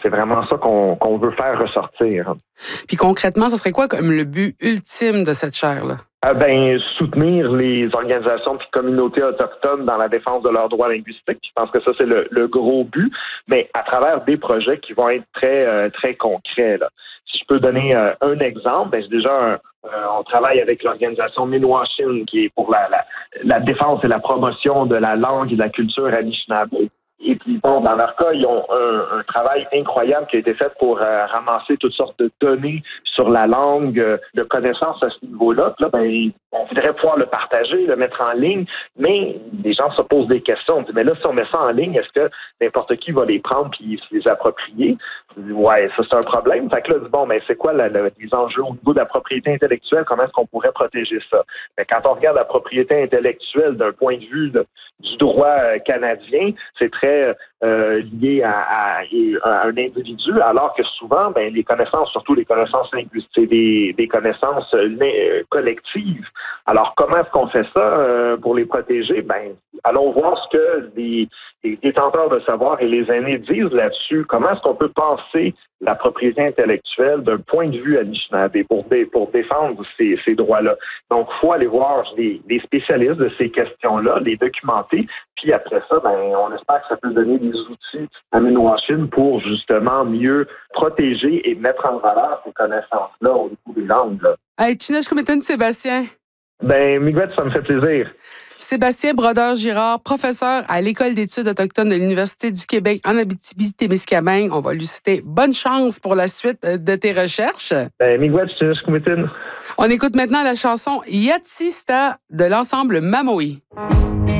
c'est vraiment ça qu'on veut faire ressortir. Puis concrètement, ce serait quoi comme le but ultime de cette chaire-là? Soutenir les organisations et communautés autochtones dans la défense de leurs droits linguistiques. Je pense que ça, c'est le gros but, mais à travers des projets qui vont être très concrets, là. Si je peux donner un exemple, on travaille avec l'organisation Minwashin, qui est pour la défense et la promotion de la langue et de la culture Anishinaabe. Et puis, dans leur cas, ils ont un travail incroyable qui a été fait pour ramasser toutes sortes de données sur la langue, de connaissances à ce niveau-là. Puis là, on voudrait pouvoir le partager, le mettre en ligne, mais les gens se posent des questions. On dit, mais là, si on met ça en ligne, est-ce que n'importe qui va les prendre puis se les approprier? Ouais, ça, c'est un problème. Fait que là, c'est quoi les enjeux au niveau de la propriété intellectuelle? Comment est-ce qu'on pourrait protéger ça? Mais quand on regarde la propriété intellectuelle d'un point de vue du droit canadien, c'est très lié à un individu, alors que souvent, les connaissances, surtout les connaissances linguistiques, c'est des connaissances collectives. Alors, comment est-ce qu'on fait ça pour les protéger? Allons voir ce que les détenteurs de savoir et les aînés disent là-dessus. Comment est-ce qu'on peut penser la propriété intellectuelle d'un point de vue Anishinaabe pour défendre ces droits-là? Donc, il faut aller voir des spécialistes de ces questions-là, les documenter, puis après ça, on espère que ça peut donner des outils à Minwashin pour justement mieux protéger et mettre en valeur ces connaissances-là au niveau des langues. Là. Hey, Tchina-Shkumitin, Sébastien. Miigwech, ça me fait plaisir. Sébastien Brodeur-Girard, professeur à l'École d'études autochtones de l'Université du Québec en Abitibi-Témiscamingue. On va lui citer bonne chance pour la suite de tes recherches. Miigwech, Tchina-Shkumitin. On écoute maintenant la chanson Yatsista de l'ensemble Mamoï.